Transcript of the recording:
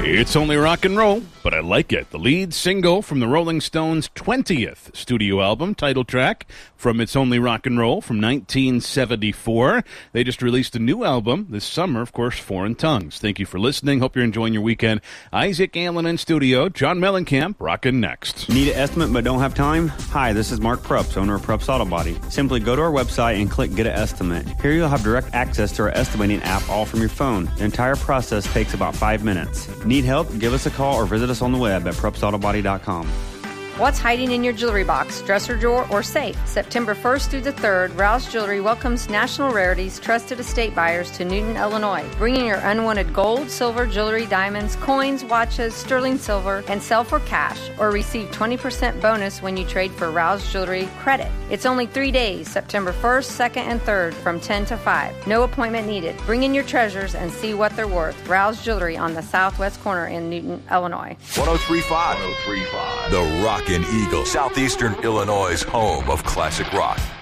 It's only rock and roll, but I like it. The lead single from the Rolling Stones' 20th studio album, title track from It's Only Rock and Roll from 1974. They just released a new album this summer, of course, Foreign Tongues. Thank you for listening. Hope you're enjoying your weekend. Isaac Allen in studio. John Mellencamp, rockin' next. Need an estimate but don't have time? Hi, this is Mark Prupps, owner of Prupps Auto Body. Simply go to our website and click Get an Estimate. Here you'll have direct access to our estimating app all from your phone. The entire process takes about 5 minutes. Need help? Give us a call or visit us on the web at PruppsAutoBody.com. What's hiding in your jewelry box, dresser drawer, or safe? September 1st through the 3rd, Rouse Jewelry welcomes National Rarities trusted estate buyers to Newton, Illinois. Bring in your unwanted gold, silver, jewelry, diamonds, coins, watches, sterling silver, and sell for cash, or receive 20% bonus when you trade for Rouse Jewelry credit. It's only 3 days, September 1st, 2nd, and 3rd, from 10 to 5. No appointment needed. Bring in your treasures and see what they're worth. Rouse Jewelry on the southwest corner in Newton, Illinois. 103.5. The Rockin' Eagle, Southeastern Illinois' home of classic rock.